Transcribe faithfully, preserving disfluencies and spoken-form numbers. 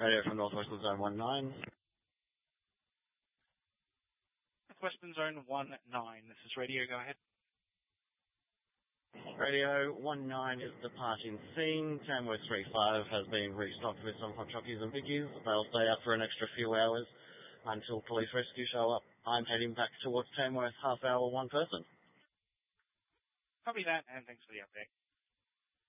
Radio from Northwestern Zone one nine. Northwestern Zone one nine. This is Radio. Go ahead. Radio one nine is departing scene. Tamworth three five has been restocked with some hot chockies and biggies. They'll stay out for an extra few hours until police rescue show up. I'm heading back towards Tamworth, half hour, one person. Copy that, and thanks for the update.